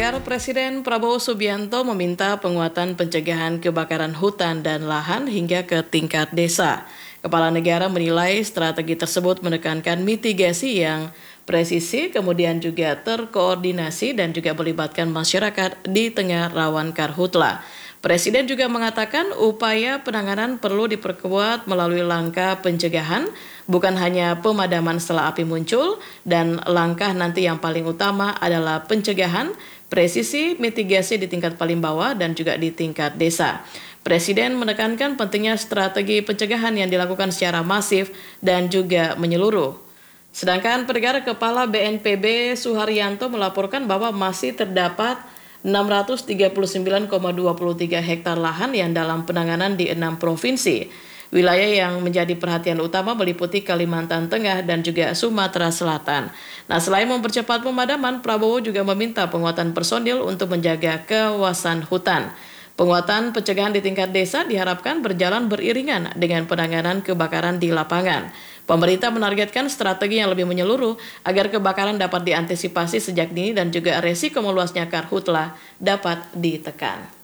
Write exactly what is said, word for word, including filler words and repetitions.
Pendengar, Presiden Prabowo Subianto meminta penguatan pencegahan kebakaran hutan dan lahan hingga ke tingkat desa. Kepala negara menilai strategi tersebut menekankan mitigasi yang presisi, kemudian juga terkoordinasi dan juga melibatkan masyarakat di tengah rawan karhutla. Presiden juga mengatakan upaya penanganan perlu diperkuat melalui langkah pencegahan, bukan hanya pemadaman setelah api muncul, dan langkah nanti yang paling utama adalah pencegahan, presisi, mitigasi di tingkat paling bawah dan juga di tingkat desa. Presiden menekankan pentingnya strategi pencegahan yang dilakukan secara masif dan juga menyeluruh. Sedangkan pendengar, Kepala B N P B Suharyanto melaporkan bahwa masih terdapat enam ratus tiga puluh sembilan koma dua tiga hektar lahan yang dalam penanganan di enam provinsi. Wilayah yang menjadi perhatian utama meliputi Kalimantan Tengah dan juga Sumatera Selatan. Nah, selain mempercepat pemadaman, Prabowo juga meminta penguatan personil untuk menjaga kawasan hutan. Penguatan pencegahan di tingkat desa diharapkan berjalan beriringan dengan penanganan kebakaran di lapangan. Pemerintah menargetkan strategi yang lebih menyeluruh agar kebakaran dapat diantisipasi sejak dini dan juga resiko meluasnya karhutla dapat ditekan.